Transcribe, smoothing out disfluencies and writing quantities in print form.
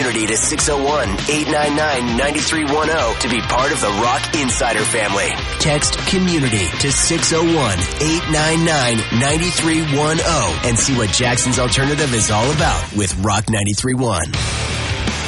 Community to 601-899-9310 to be part of the Rock Insider family. Text Community to 601-899-9310 and see what Jackson's Alternative is all about with Rock 93.1.